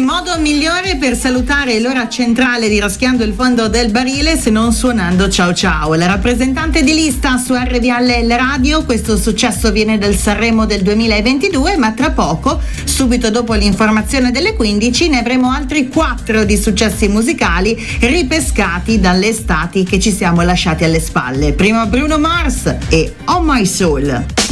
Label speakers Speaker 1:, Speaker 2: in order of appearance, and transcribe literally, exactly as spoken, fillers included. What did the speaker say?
Speaker 1: modo migliore per salutare l'ora centrale di Raschiando il fondo del barile se non suonando Ciao Ciao, la rappresentante di lista su R V L Radio. Questo successo viene dal Sanremo del duemilaventidue, ma tra poco, subito dopo l'informazione delle quindici, ne avremo altri quattro di successi musicali ripescati dalle estati che ci siamo lasciati alle spalle. Prima Bruno Mars e On My Soul.